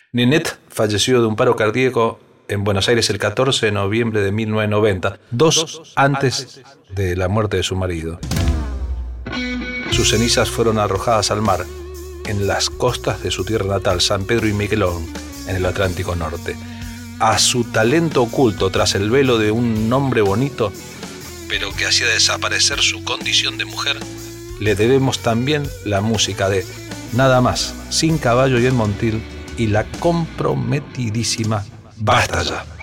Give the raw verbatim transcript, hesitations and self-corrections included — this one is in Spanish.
Ninette falleció de un paro cardíaco en Buenos Aires el catorce de noviembre de mil novecientos noventa, dos antes de la muerte de su marido. Sus cenizas fueron arrojadas al mar en las costas de su tierra natal, San Pedro y Miquelón, en el Atlántico Norte. A su talento oculto tras el velo de un nombre bonito, pero que hacía desaparecer su condición de mujer, le debemos también la música de Nada más, Sin caballo y el montil y la comprometidísima Basta ya.